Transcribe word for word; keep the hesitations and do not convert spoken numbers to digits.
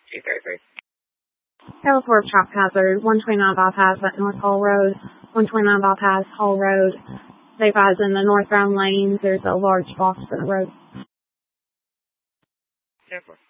two thirty-three. Ellsworth traffic hazard, one twenty-nine bypass at North Hall Road, one twenty-nine bypass Hall Road. They advise in the northbound lanes, there's a large box in the road. ten four.